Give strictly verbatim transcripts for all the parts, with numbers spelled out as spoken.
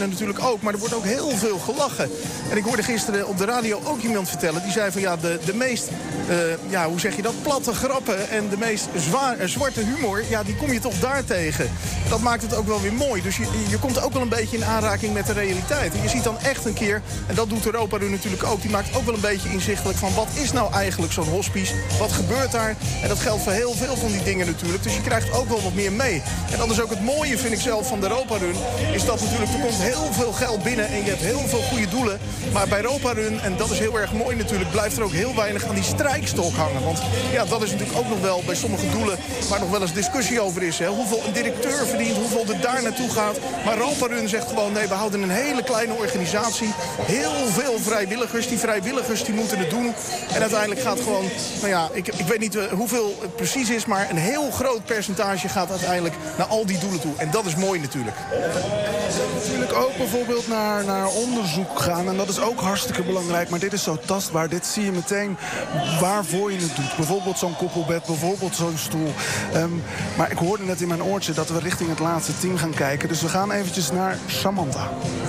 En natuurlijk ook, maar er wordt ook heel veel gelachen. En ik hoorde gisteren op de radio ook iemand vertellen... die zei van ja, de, de meest, uh, ja, hoe zeg je dat, platte grappen... en de meest zwaar, uh, zwarte humor, ja, die kom je toch daar tegen. Dat maakt het ook wel weer mooi. Dus je, je komt ook wel een beetje in aanraking met de realiteit. En je ziet dan echt een keer, en dat doet Europa nu natuurlijk ook... die maakt ook wel een beetje inzichtelijk van wat is nou eigenlijk zo'n hospice? Wat gebeurt daar? En dat geldt voor heel veel van die dingen natuurlijk. Dus je krijgt ook wel wat meer mee. En dat is ook het mooie, vind ik zelf, van de Europa Run... is dat natuurlijk, er komt heel veel geld binnen en je hebt heel veel goede doelen. Maar bij Europa Run, en dat is heel erg mooi natuurlijk... blijft er ook heel weinig aan die strijkstok hangen. Want ja, dat is natuurlijk ook nog wel bij sommige doelen... waar nog wel eens discussie over is. Hè. Hoeveel een directeur verdient, hoeveel er daar naartoe gaat. Maar Europa Run zegt gewoon, nee, we houden een hele kleine organisatie. Heel veel vrijwilligers. Die vrijwilligers die moeten het doen. En uiteindelijk gaat gewoon, nou ja, ik, ik weet niet hoeveel het precies is... maar een heel groot percentage gaat uiteindelijk naar al die doelen toe. En dat is mooi natuurlijk. Natuurlijk ook bijvoorbeeld naar, naar onderzoek gaan. En dat is ook hartstikke belangrijk. Maar dit is zo tastbaar. Dit zie je meteen waarvoor je het doet. Bijvoorbeeld zo'n koppelbed, bijvoorbeeld zo'n stoel. Um, maar ik hoorde net in mijn oortje dat we richting het laatste team gaan kijken. Dus we gaan eventjes naar Samantha.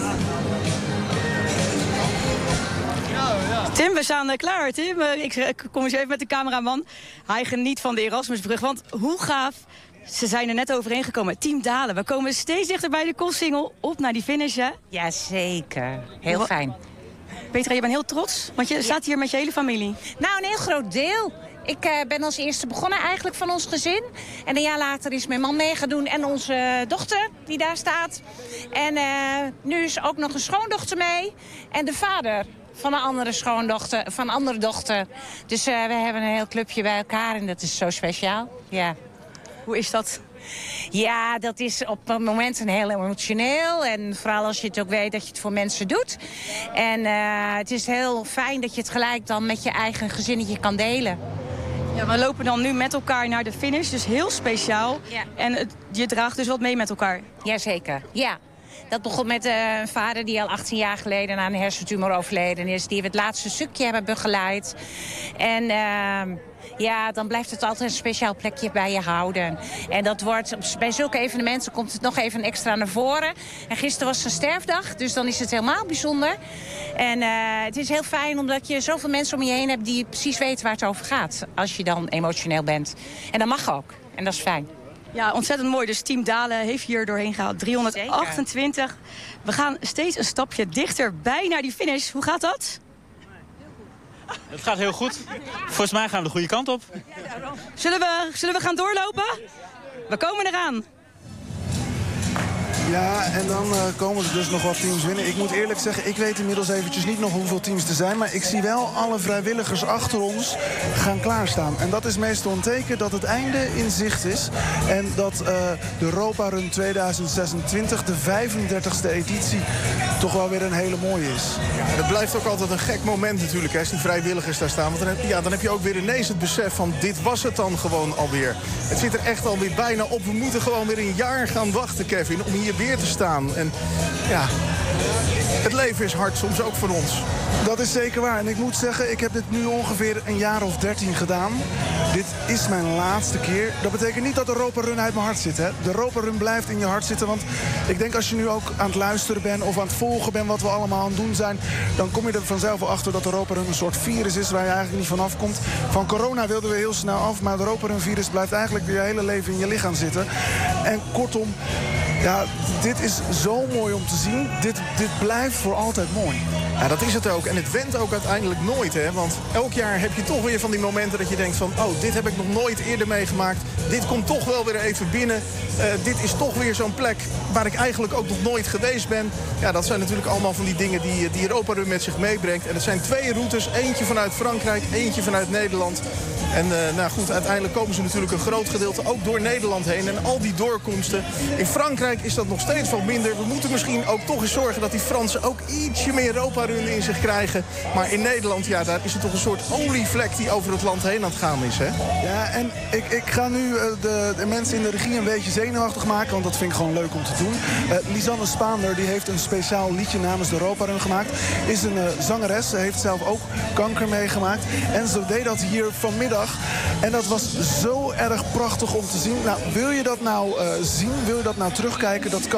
Tim, we staan uh, klaar. Tim, uh, ik, ik kom eens even met de cameraman. Hij geniet van de Erasmusbrug. Want hoe gaaf... Ze zijn er net overheen gekomen. Team Dalen, we komen steeds dichter bij de Koolsingel. Op naar die finish, hè? Jazeker. Heel Wat? Fijn. Petra, je bent heel trots, want je ja. staat hier met je hele familie. Nou, een heel groot deel. Ik uh, ben als eerste begonnen eigenlijk van ons gezin. En een jaar later is mijn man mee gaan doen en onze uh, dochter die daar staat. En uh, nu is ook nog een schoondochter mee. En de vader van een andere schoondochter, van een andere dochter. Dus uh, we hebben een heel clubje bij elkaar en dat is zo speciaal. Ja. Hoe is dat? Ja, dat is op het moment een heel emotioneel. En vooral als je het ook weet dat je het voor mensen doet. En uh, het is heel fijn dat je het gelijk dan met je eigen gezinnetje kan delen. Ja, we lopen dan nu met elkaar naar de finish, dus heel speciaal. Ja. En het, je draagt dus wat mee met elkaar. Jazeker, ja. Dat begon met uh, een vader die al achttien jaar geleden aan een hersentumor overleden is. Die we het laatste stukje hebben begeleid. En uh, ja, dan blijft het altijd een speciaal plekje bij je houden. En dat wordt, bij zulke evenementen komt het nog even extra naar voren. En gisteren was zijn sterfdag, dus dan is het helemaal bijzonder. En uh, het is heel fijn omdat je zoveel mensen om je heen hebt die precies weten waar het over gaat. Als je dan emotioneel bent. En dat mag ook. En dat is fijn. Ja, ontzettend mooi. Dus Team Dalen heeft hier doorheen gehaald. driehonderdachtentwintig. Zeker. We gaan steeds een stapje dichterbij naar die finish. Hoe gaat dat? Het gaat heel goed. Volgens mij gaan we de goede kant op. Zullen we, zullen we gaan doorlopen? We komen eraan. Ja, en dan uh, komen er dus nog wat teams winnen. Ik moet eerlijk zeggen, ik weet inmiddels eventjes niet nog hoeveel teams er zijn. Maar ik zie wel alle vrijwilligers achter ons gaan klaarstaan. En dat is meestal een teken dat het einde in zicht is. En dat uh, de Europa Run tweeduizend zesentwintig, de vijfendertigste editie, toch wel weer een hele mooie is. Ja, dat blijft ook altijd een gek moment natuurlijk, hè, als die vrijwilligers daar staan. Want dan heb, ja, dan heb je ook weer ineens het besef van dit was het dan gewoon alweer. Het zit er echt alweer bijna op. We moeten gewoon weer een jaar gaan wachten, Kevin, om hier weer te staan. En ja, het leven is hard soms ook voor ons. Dat is zeker waar. En ik moet zeggen, ik heb dit nu ongeveer een jaar of dertien gedaan. Dit is mijn laatste keer. Dat betekent niet dat de Europa Run uit mijn hart zit. Hè? De Europa Run blijft in je hart zitten. Want ik denk als je nu ook aan het luisteren bent of aan het volgen bent wat we allemaal aan het doen zijn, dan kom je er vanzelf wel achter dat de Europa Run een soort virus is waar je eigenlijk niet vanaf komt. Van corona wilden we heel snel af, maar de Europa Run virus blijft eigenlijk je hele leven in je lichaam zitten. En kortom, ja, dit is zo mooi om te zien. Dit, dit blijft voor altijd mooi. Ja, dat is het ook. En het went ook uiteindelijk nooit, hè. Want elk jaar heb je toch weer van die momenten dat je denkt van, oh, dit heb ik nog nooit eerder meegemaakt. Dit komt toch wel weer even binnen. Uh, dit is toch weer zo'n plek waar ik eigenlijk ook nog nooit geweest ben. Ja, dat zijn natuurlijk allemaal van die dingen die, die Europa Run met zich meebrengt. En het zijn twee routes. Eentje vanuit Frankrijk, eentje vanuit Nederland. En uh, nou goed, uiteindelijk komen ze natuurlijk een groot gedeelte ook door Nederland heen. En al die doorkomsten. In Frankrijk is dat nog steeds wat minder. We moeten misschien ook toch eens zorgen dat die Fransen ook ietsje meer Europa Run in zich krijgen. Maar in Nederland, ja, daar is het toch een soort olievlek die over het land heen aan het gaan is, hè? Ja, en ik, ik ga nu uh, de, de mensen in de regie een beetje zenuwachtig maken, want dat vind ik gewoon leuk om te doen. Uh, Lisanne Spaander, die heeft een speciaal liedje namens de Europa Run gemaakt. Is een uh, zangeres, ze heeft zelf ook kanker meegemaakt. En ze deed dat hier vanmiddag. En dat was zo erg prachtig om te zien. Nou, wil je dat nou uh, zien, wil je dat nou terugkijken, dat kan.